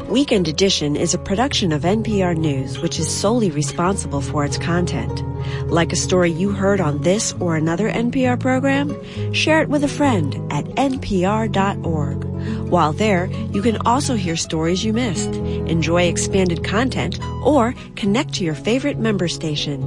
Weekend Edition is a production of NPR News, which is solely responsible for its content. Like a story you heard on this or another NPR program? Share it with a friend at npr.org. While there, you can also hear stories you missed, enjoy expanded content, or connect to your favorite member station.